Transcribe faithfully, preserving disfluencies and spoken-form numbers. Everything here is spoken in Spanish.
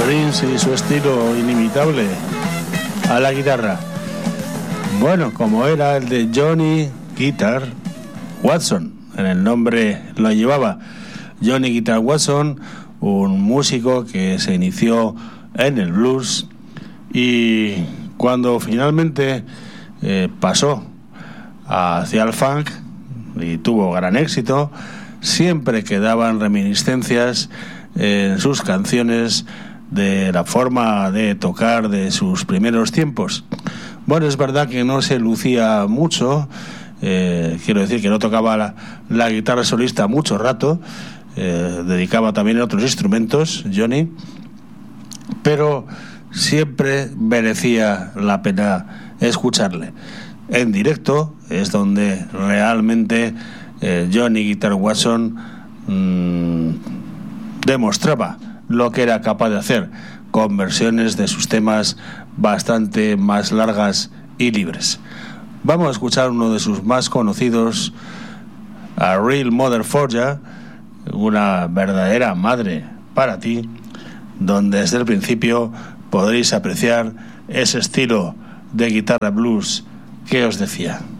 Prince y su estilo inimitable a la guitarra. Bueno, como era el de Johnny Guitar Watson, en el nombre lo llevaba. Johnny Guitar Watson, un músico que se inició en el blues y cuando finalmente eh, pasó hacia el funk y tuvo gran éxito, siempre quedaban reminiscencias en sus canciones de la forma de tocar de sus primeros tiempos. Bueno, es verdad que no se lucía mucho, eh, quiero decir que no tocaba la, la guitarra solista mucho rato, eh, dedicaba también a otros instrumentos, Johnny, pero siempre merecía la pena escucharle. En directo es donde realmente eh, Johnny Guitar Watson mmm, demostraba lo que era capaz de hacer, con versiones de sus temas bastante más largas y libres. Vamos a escuchar uno de sus más conocidos, A Real Mother for Ya, una verdadera madre para ti, donde desde el principio podréis apreciar ese estilo de guitarra blues que os decía.